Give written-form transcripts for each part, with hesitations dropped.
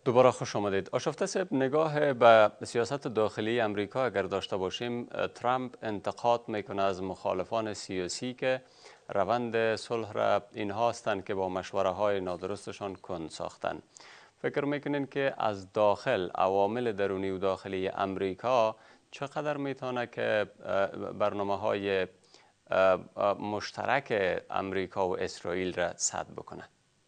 دوباره خوش آمدید. آشفته صاحب، نگاه به سیاست داخلی امریکا اگر داشته باشیم، ترامپ انتقاد میکنه از مخالفان سیاسی که روند صلح را اینها هستند که با مشوره های نادرستشان کند ساختن. فکر میکنین که از داخل عوامل درونی و داخلی امریکا چقدر میتونه که برنامه های مشترک امریکا و اسرائیل را سد بکنه؟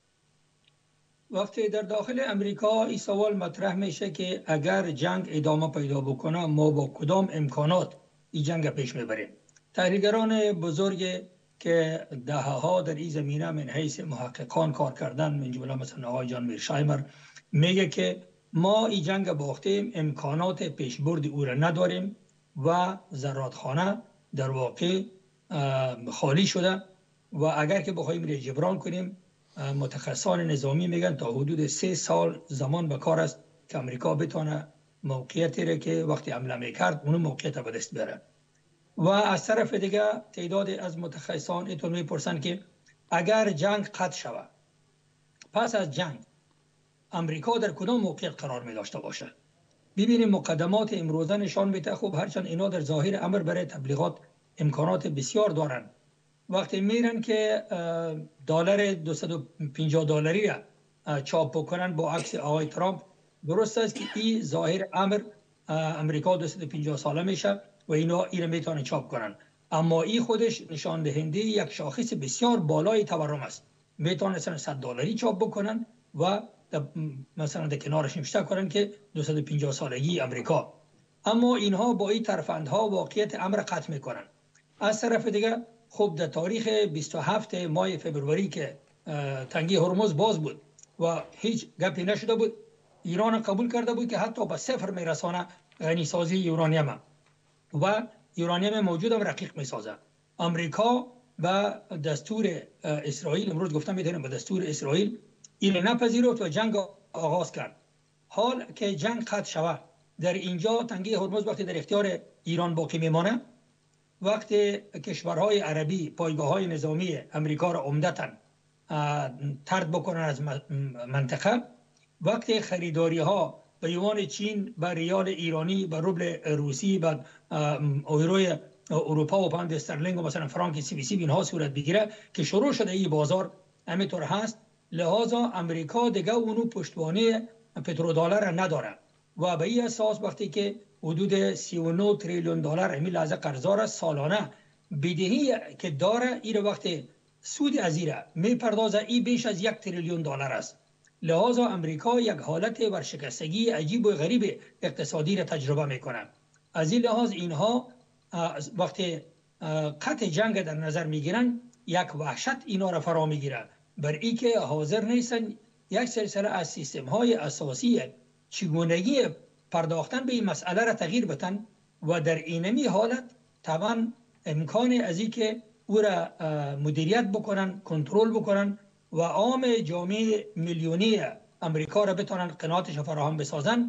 وقتی در داخل امریکا این سوال مطرح میشه که اگر جنگ ادامه پیدا بکنه ما با کدام امکانات این جنگ پیش میبریم. تحلیلگران بزرگ که دهه‌ها در این زمینه من حیث محققان کار کردن، من جمله مثلا آقای جان میرشایمر، میگه که ما این جنگ باختیم، امکانات پیشبرد او را نداریم و زرادخانه در واقع خالی شده و اگر که بخوایم جبران کنیم، متخصصان نظامی میگن تا حدود 3 سال زمان به کار است که امریکا بتونه موقعیتی را که وقتی حمله میکرد اون موقعیت به دست بیاره. و از طرف دیگه تعداد از متخصصان اینطور میپرسن که اگر جنگ قطع شود، پس از جنگ امریکا در کدام موقعیت قرار می داشته باشه؟ ببینیم مقدمات امروزه نشان میده خوب هرچند اینا در ظاهر امر برای تبلیغات امکانات بسیار دارن. وقتی میرن که دلار 250 دلاری چاپ بکنن با عکس آقای ترامپ، درست است که این ظاهر امر امریکا 250 ساله میشه و اینا این میتونه چاپ کنن، اما این خودش نشان دهنده یک شاخص بسیار بالای تورم است. میتونه مثلا 100 دلاری چاپ بکنن و مثلا در کنارش نوشته کنن که 250 سالگی امریکا، اما اینها با این ترفندها واقعیت امر قطع میکنن. از طرف دیگه خب در تاریخ 27 ماه فبروری که تنگی هرمز باز بود و هیچ گپی نشده بود، ایران قبول کرده بود که حتی به صفر میرسانه غنی سازی یورانیم و یورانیم موجود هم رقیق میسازه. امریکا به دستور اسرائیل، امروز گفتم میتونیم به دستور اسرائیل، این نپذیرفت و جنگ آغاز کرد. حال که جنگ قطع شود، در اینجا تنگی هرمز وقتی در اختیار ایران باقی میمانه، وقتی کشورهای عربی پایگاه‌های نظامی امریکا را عمدتاً طرد بکنن از منطقه، وقتی خریداری‌ها به یوان چین، به ریال ایرانی، به روبل روسی، به یوروی اروپا و پوند استرلینگ و مثلا فرانک سوئیسی اینها صورت بگیره که شروع شده این بازار همینطور هست، لحاظا امریکا دیگه اونو پشتوانه پترودلار نداره و به این اساس وقتی که حدود 39 تریلیون دلار همین لحظه قرضدار است سالانه، بدهی که داره این وقتی سود از این میپردازه، این بیش از 1 تریلیون دلار است. لحاظا امریکا یک حالت ورشکستگی عجیب و غریب اقتصادی را تجربه میکنه. از این لحاظ اینها وقتی قطع جنگ در نظر میگیرن، یک وحشت اینا را فرا میگیره بر این که حاضر نیستن یک سلسله از سیستم های اساسی چگونگی پرداختن به این مسئله را تغییر بدن و در اینمی حالت طبعا امکان از این که او را مدیریت بکنن، کنترل بکنن و عام جامعه میلیونی امریکا را بتونن قناعتش فراهم بسازن،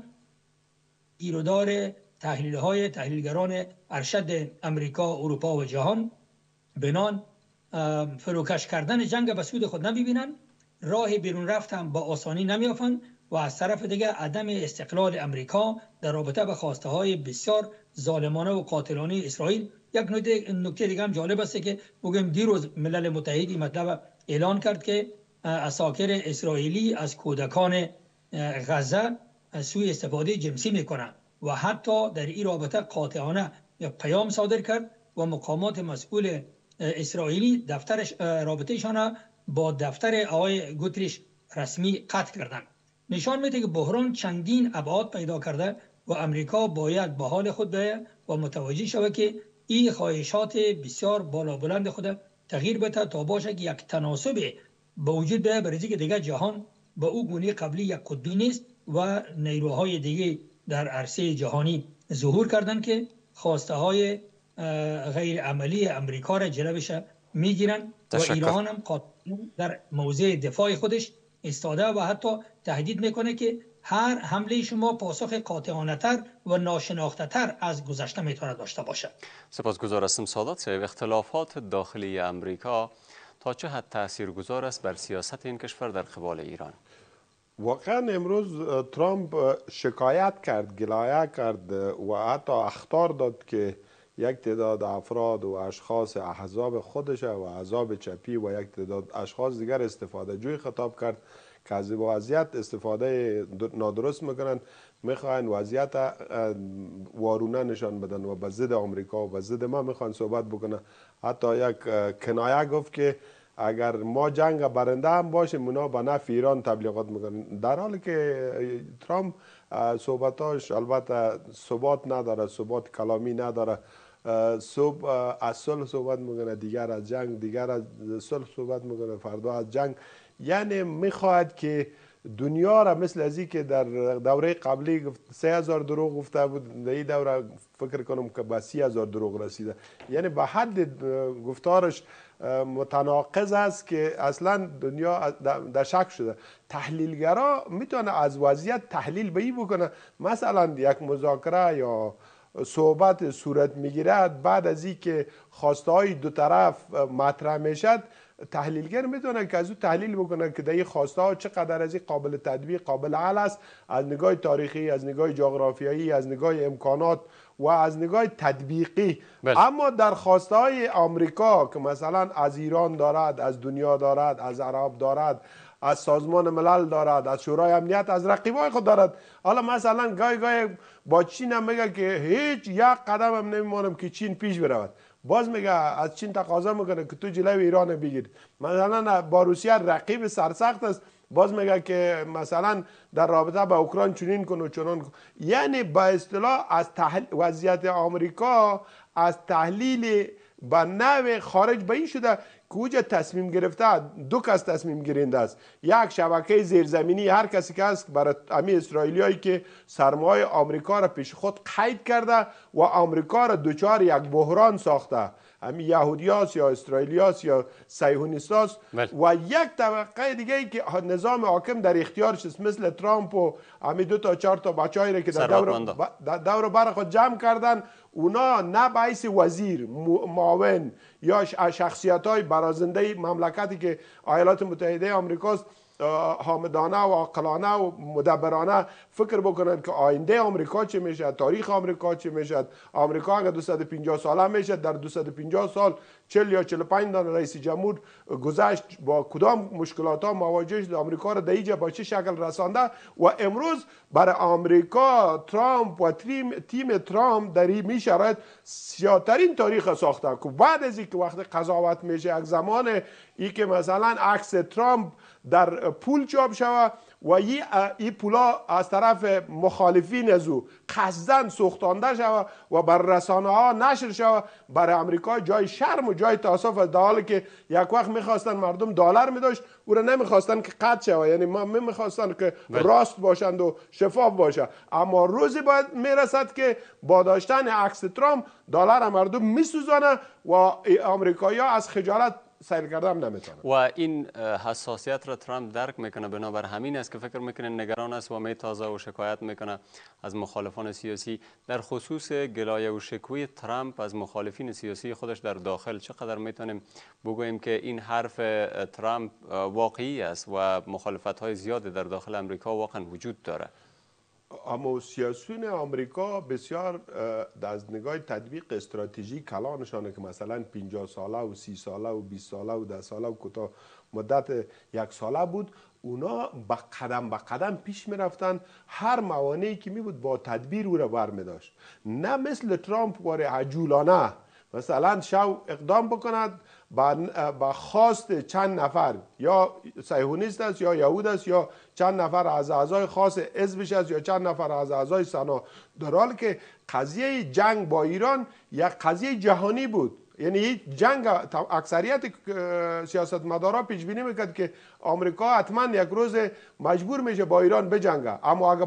گیرودار تحلیلگران ارشد امریکا، اروپا و جهان بنان فروکش کردن جنگ به سود خود نمیبینن، راه بیرون رفت هم با آسانی نمیافن و از طرف دیگه عدم استقلال امریکا در رابطه به خواسته های بسیار ظالمانه و قاتلانه اسرائیل. یک نکته دیگه هم جالب است که بگم دیروز ملل متحد مطلب اعلان کرد که اساکر اسرائیلی از کودکان غزه سوء استفاده جنسی میکنن و حتی در این رابطه قاطعانه یک پیام صادر کرد و مقامات مسئول اسرائیلی دفترش رابطهشان با دفتر آقای گوتریش رسمی قطع کردن. نشان میده که بحران چندین ابعاد پیدا کرده و امریکا باید به حال خود بیاید و متوجه شود که این خواهشات بسیار بالا بلند خود تغییر بده تا باشه که یک تناسب به وجود بیاید، برای اینکه دیگه جهان به او گونه قبلی یک قطبی نیست و نیروهای دیگه در عرصه جهانی ظهور کردن که خواسته های غیر عملی امریکا را جلوش میگیرن و ایران هم در موضع دفاع خودش استاده و حتی تهدید میکنه که هر حمله شما پاسخ قاطعانه تر و ناشناخته تر از گذشته میتونه داشته باشه. سپاسگزار هستم سادات صاحب. اختلافات داخلی امریکا تا چه حد تاثیرگذار است بر سیاست این کشور در قبال ایران؟ واقعا امروز ترامپ شکایت کرد، گلایه کرد و حتی اخطار داد که یک تعداد افراد و اشخاص احزاب خودش و احزاب چپی و یک تعداد اشخاص دیگر استفاده جوی خطاب کرد که از وضعیت استفاده نادرست میکنن، میخواین وضعیت وارونه نشان بدن و به ضد آمریکا و به ضد ما میخوان صحبت بکنن. حتی یک کنایه گفت که اگر ما جنگ برنده هم باشیم اونا به نفع ایران تبلیغات میکنن، در حالی که ترامپ صحبتاش البته ثبات نداره، ثبات کلامی نداره. صبح از صلح صحبت میکنه، دیگر از جنگ، دیگر از صلح صحبت میکنه، فردا از جنگ. یعنی میخواهد که دنیا را مثل ازی که در دوره قبلی گفت 3000 دروغ گفته بود، در این دوره فکر کنم که به 30,000 دروغ رسیده. یعنی به حد گفتارش متناقض است که اصلا دنیا در شک شده. تحلیلگرا میتونه از وضعیت تحلیل به این بکنه، مثلا یک مذاکره یا صحبت صورت میگیرد، بعد از این که خواسته های دو طرف مطرح میشد، تحلیلگر میتونه که از او تحلیل بکنه که در این خواسته ها چقدر از این قابل تطبیق، قابل حل است، از نگاه تاریخی، از نگاه جغرافیایی، از نگاه امکانات و از نگاه تطبیقی. اما در خواسته های آمریکا که مثلا از ایران دارد، از دنیا دارد، از عرب دارد، از سازمان ملل دارد، از شورای امنیت، از رقیبای خود دارد. حالا مثلا گاهی با چین هم میگه که هیچ یک قدم هم نمیمانم که چین پیش برود، باز میگه از چین تقاضا میکنه که تو جلوی ایران بگیر. مثلا با روسیه رقیب سرسخت است، باز میگه که مثلا در رابطه با اوکراین چنین کن و چنان کن. یعنی با اصطلاح از وضعیت آمریکا از تحلیل با نوع خارج به این شده که اوجا تصمیم گرفته، دو کس تصمیم گیرنده است. یک شبکه زیرزمینی، هر کسی که است برای امی اسرائیلیایی که سرمایه آمریکا را پیش خود قید کرده و آمریکا را دوچار یک بحران ساخته، امی یهودیاست یا اسرائیلیاست یا صهیونیستاست. و یک طبقه دیگه ای که نظام حاکم در اختیارش است، مثل ترامپ و امی 2 تا 4 تا بچه‌ای را که در دور بر خود جمع کردن، اونا نه باعث وزیر، معاون یا شخصیت های برازنده مملکتی که ایالات متحده آمریکاست حامدانه و عاقلانه و مدبرانه فکر بکنن که آینده آمریکا چه میشه، تاریخ آمریکا چه میشه. آمریکا اگر 250 ساله میشه، در 250 سال 40 یا 45 دان رئیس جمهور گذشت، با کدام مشکلات ها مواجه شد، آمریکا را در اینجا با چه شکل رسانده. و امروز برای آمریکا ترامپ و تیم ترامپ در این شرایط سیاه‌ترین تاریخ ساخته که بعد از اینکه وقت قضاوت میشه، یک زمان ای که مثلا عکس ترامپ در پول چاپ شود و این پولا از طرف مخالفین از او قصداً سوختانده شود و بر رسانه ها نشر شود، برای امریکا جای شرم و جای تاسف است، در حالی که یک وقت میخواستن مردم دلار میداشت او را نمیخواستن که قطع شود. یعنی ما میخواستن که راست باشند و شفاف باشه، اما روزی باید میرسد که با داشتن عکس ترامپ دلار مردم میسوزانه و آمریکایی‌ها از خجالت سیل کردم نمیتونه. و این حساسیت را ترامپ درک میکنه، بنابر همین است که فکر میکنه نگران است و میتازه و شکایت میکنه از مخالفان سیاسی. در خصوص گلایه و شکوی ترامپ از مخالفین سیاسی خودش در داخل، چقدر میتونیم بگوییم که این حرف ترامپ واقعی است و مخالفت های زیادی در داخل امریکا واقعا وجود داره؟ اما سیاسیون آمریکا بسیار از نگاه تطبیق استراتژی کلانشانه که مثلا 50 ساله و 30 ساله و 20 ساله و 10 ساله و کوتاه مدت یک ساله بود، اونا با قدم پیش می رفتن، هر موانعی که می بود با تدبیر او را برمی داشت. نه مثل ترامپ واره عجولانه مثلا شو اقدام بکند با خواست چند نفر، یا صهیونیست است یا یهود است یا چند نفر از اعضای خاص حزبش است یا چند نفر از اعضای سنا، در حالی که قضیه جنگ با ایران یک قضیه جهانی بود. یعنی جنگ اکثریت سیاستمدارا پیش بینی میکرد که آمریکا حتما یک روز مجبور میشه با ایران بجنگه، اما اگر